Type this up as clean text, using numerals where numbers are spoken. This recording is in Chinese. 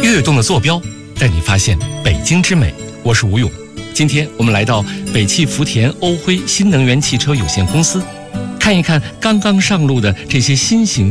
跃动的坐标，带你发现北京之美。我是吴勇，今天我们来到北汽福田欧辉新能源汽车有限公司，看一看刚刚上路的这些新型